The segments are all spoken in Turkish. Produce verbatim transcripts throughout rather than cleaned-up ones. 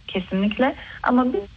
kesinlikle, ama bir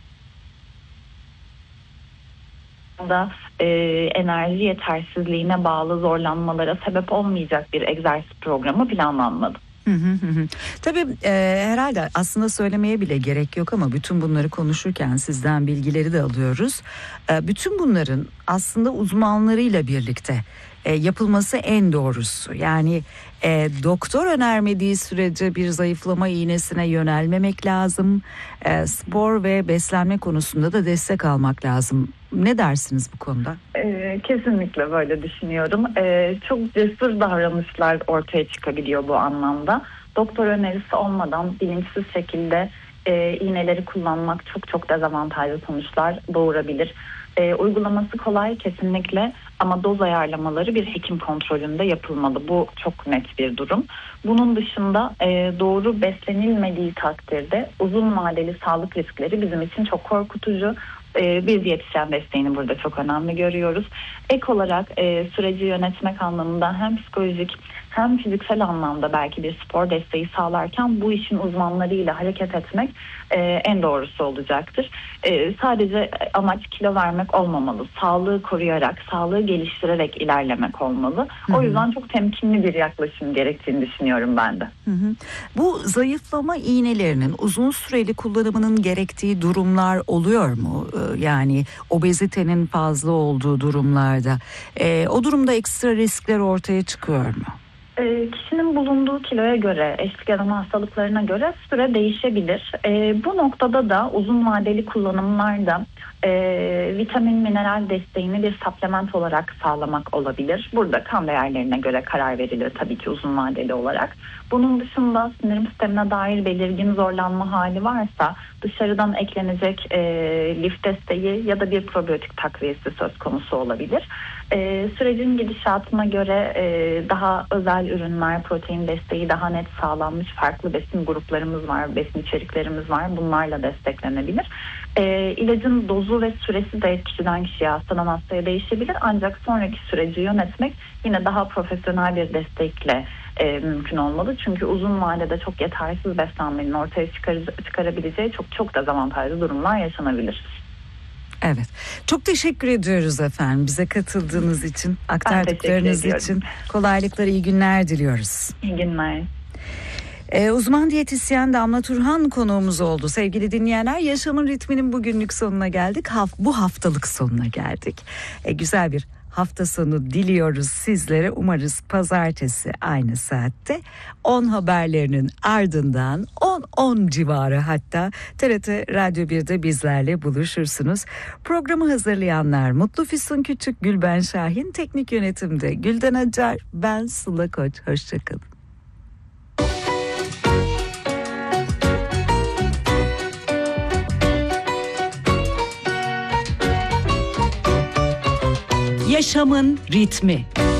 da e, enerji yetersizliğine bağlı zorlanmalara sebep olmayacak bir egzersiz programı planlanmadı. Hı hı hı. Tabii e, herhalde aslında söylemeye bile gerek yok ama bütün bunları konuşurken sizden bilgileri de alıyoruz. E, bütün bunların aslında uzmanlarıyla birlikte e, yapılması en doğrusu. Yani e, doktor önermediği sürece bir zayıflama iğnesine yönelmemek lazım. E, spor ve beslenme konusunda da destek almak lazım. Ne dersiniz bu konuda? Ee, kesinlikle böyle düşünüyorum. Ee, çok cesur davranışlar ortaya çıkabiliyor bu anlamda. Doktor önerisi olmadan bilinçsiz şekilde e, iğneleri kullanmak çok çok dezavantajlı sonuçlar doğurabilir. E, uygulaması kolay kesinlikle, ama doz ayarlamaları bir hekim kontrolünde yapılmalı. Bu çok net bir durum. Bunun dışında e, doğru beslenilmediği takdirde uzun vadeli sağlık riskleri bizim için çok korkutucu. E, bir diyetisyen desteğini burada çok önemli görüyoruz. Ek olarak e, süreci yönetmek anlamında hem psikolojik hem fiziksel anlamda belki bir spor desteği sağlarken bu işin uzmanlarıyla hareket etmek e, en doğrusu olacaktır. E, sadece amaç kilo vermek olmamalı. Sağlığı koruyarak, sağlığı geliştirerek ilerlemek olmalı. Hı hı. O yüzden çok temkinli bir yaklaşım gerektiğini düşünüyorum ben de. Hı hı. Bu zayıflama iğnelerinin uzun süreli kullanımının gerektiği durumlar oluyor mu? Ee, yani obezitenin fazla olduğu durumlarda. Ee, o durumda ekstra riskler ortaya çıkıyor mu? E, kişinin bulunduğu kiloya göre, eşlik eden hastalıklarına göre süre değişebilir. E, bu noktada da uzun vadeli kullanımlarda e, vitamin, mineral desteğini bir supplement olarak sağlamak olabilir. Burada kan değerlerine göre karar verilir tabii ki uzun vadeli olarak. Bunun dışında sindirim sistemine dair belirgin zorlanma hali varsa dışarıdan eklenecek e, lif desteği ya da bir probiyotik takviyesi söz konusu olabilir. E, sürecin gidişatına göre e, daha özel ürünler, protein desteği daha net sağlanmış farklı besin gruplarımız var, besin içeriklerimiz var. Bunlarla desteklenebilir. E, ilacın dozu ve süresi de kişiden kişiye, hastadan hastaya değişebilir. Ancak sonraki süreci yönetmek yine daha profesyonel bir destekle e, mümkün olmalı. Çünkü uzun vadede çok yetersiz beslenmenin ortaya çıkar, çıkarabileceği çok çok dezavantajlı durumlar yaşanabilir. Evet. Çok teşekkür ediyoruz efendim bize katıldığınız için, aktardıklarınız için. Kolaylıklar, iyi günler diliyoruz. İyi günler. Ee, uzman diyetisyen Damla Turhan konuğumuz oldu. Sevgili dinleyenler, Yaşamın Ritmi'nin bugünlük sonuna geldik. Haf- bu haftalık sonuna geldik. Ee, güzel bir hafta sonu diliyoruz sizlere. Umarız pazartesi aynı saatte on haberlerinin ardından on on civarı hatta T R T Radyo birde bizlerle buluşursunuz. Programı hazırlayanlar Mutlu Füsun Küçük, Gülben Şahin, teknik yönetimde Gülden Acar, ben Sıla Koç. Hoşçakalın. Yaşamın ritmi.